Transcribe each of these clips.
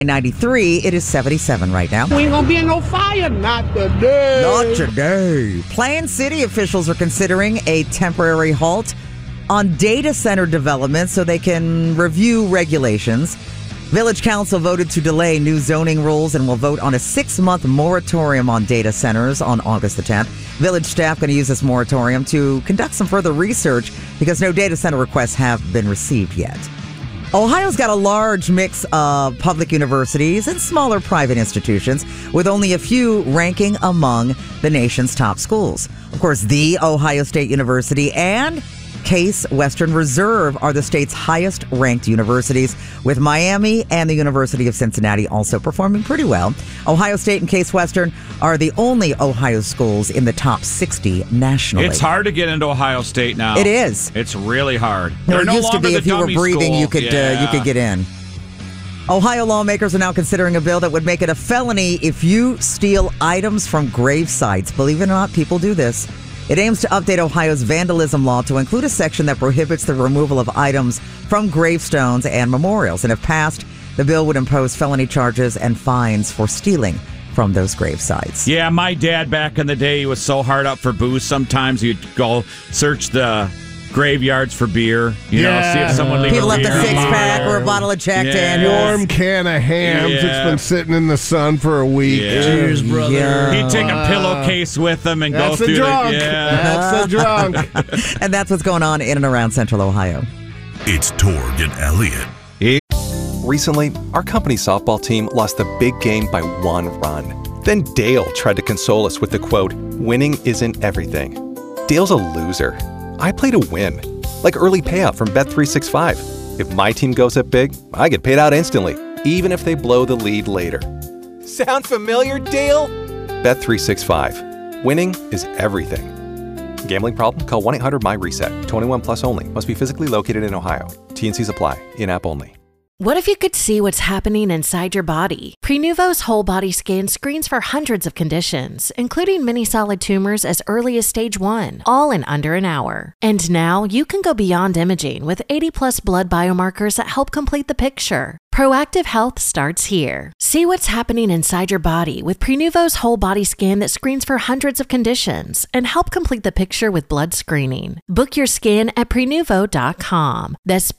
93, it is 77 right now. We ain't gonna be in no fire, not today. Not today. Plain City officials are considering a temporary halt on data center development so they can review regulations. Village Council voted to delay new zoning rules and will vote on a 6-month moratorium on data centers on August the 10th. Village staff going to use this moratorium to conduct some further research because no data center requests have been received yet. Ohio's got a large mix of public universities and smaller private institutions, with only a few ranking among the nation's top schools. Of course, The Ohio State University and Case Western Reserve are the state's highest ranked universities, with Miami and the University of Cincinnati also performing pretty well. Ohio State and Case Western are the only Ohio schools in the top 60 nationally. It's hard to get into Ohio State now. It is. It's really hard. It used to be if you were breathing, you could get in. Ohio lawmakers are now considering a bill that would make it a felony if you steal items from grave sites. Believe it or not, people do this. It aims to update Ohio's vandalism law to include a section that prohibits the removal of items from gravestones and memorials. And if passed, the bill would impose felony charges and fines for stealing from those grave sites. Yeah, my dad back in the day, he was so hard up for booze. Sometimes he'd go search the graveyards for beer, see if someone leaves people left a 6-pack or a bottle of Jack Daniels. Warm can of hams that's been sitting in the sun for a week. Cheers, brother. Yeah. He'd take a pillowcase with him and That's go through That's the drunk. And that's what's going on in and around Central Ohio. It's Torg and Elliott. Recently, our company softball team lost the big game by 1 run. Then Dale tried to console us with the quote, "Winning isn't everything." Dale's a loser. I play to win, like early payout from Bet365. If my team goes up big, I get paid out instantly, even if they blow the lead later. Sound familiar, Dale? Bet365. Winning is everything. Gambling problem? Call 1-800-MY-RESET. 21 plus only. Must be physically located in Ohio. T&Cs apply. In-app only. What if you could see what's happening inside your body? Prenuvo's whole body scan screens for hundreds of conditions, including many solid tumors as early as stage 1, all in under an hour. And now you can go beyond imaging with 80+ blood biomarkers that help complete the picture. Proactive health starts here. See what's happening inside your body with Prenuvo's whole body scan that screens for hundreds of conditions and help complete the picture with blood screening. Book your scan at Prenuvo.com. That's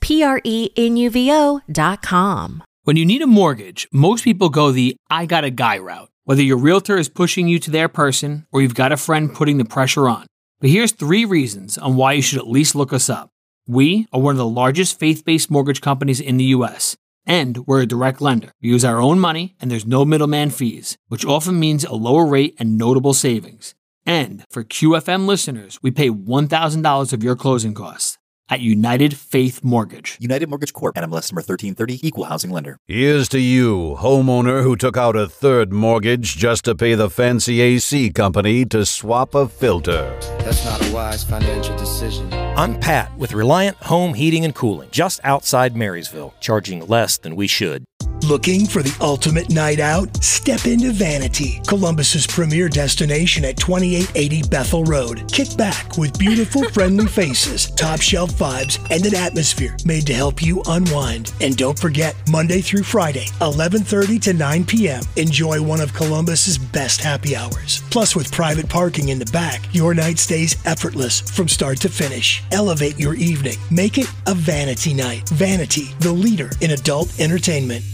Prenuvo.com. When you need a mortgage, most people go the I got a guy route. Whether your realtor is pushing you to their person or you've got a friend putting the pressure on. But here's 3 reasons on why you should at least look us up. We are one of the largest faith-based mortgage companies in the U.S., and we're a direct lender. We use our own money, and there's no middleman fees, which often means a lower rate and notable savings. And for QFM listeners, we pay $1,000 of your closing costs at United Faith Mortgage. United Mortgage Corp. NMLS number 1330, Equal Housing Lender. Here's to you, homeowner who took out a 3rd mortgage just to pay the fancy AC company to swap a filter. That's not a wise financial decision. I'm Pat with Reliant Home Heating and Cooling, just outside Marysville, charging less than we should. Looking for the ultimate night out? Step into Vanity, Columbus's premier destination at 2880 Bethel Road. Kick back with beautiful, friendly faces, top shelf vibes, and an atmosphere made to help you unwind. And don't forget, Monday through Friday, 11:30 to 9 p.m., enjoy one of Columbus's best happy hours. Plus, with private parking in the back, your night stays effortless from start to finish. Elevate your evening. Make it a Vanity night. Vanity, the leader in adult entertainment.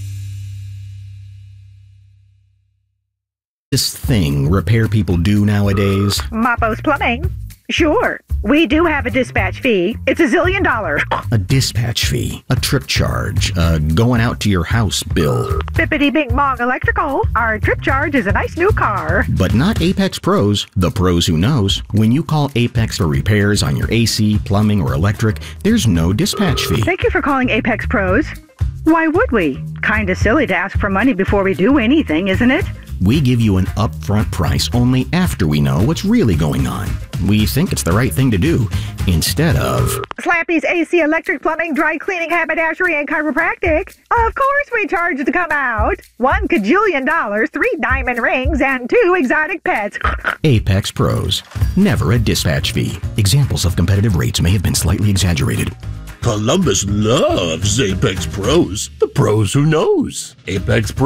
This thing repair people do nowadays? Mapo's Plumbing. Sure. We do have a dispatch fee. It's $1 zillion. A dispatch fee, a trip charge, going out to your house bill. Bippity Bing Bong Electrical. Our trip charge is a nice new car. But not Apex Pros, the pros who knows. When you call Apex for repairs on your AC, plumbing, or electric, there's no dispatch fee. Thank you for calling Apex Pros. Why would we? Kinda silly to ask for money before we do anything, isn't it? We give you an upfront price only after we know what's really going on. We think it's the right thing to do, instead of Slappy's AC, electric, plumbing, dry cleaning, haberdashery, and chiropractic. Of course we charge to come out. $1 kajillion, 3 diamond rings, and 2 exotic pets. Apex Pros. Never a dispatch fee. Examples of competitive rates may have been slightly exaggerated. Columbus loves Apex Pros, the pros who knows. Apex Pros.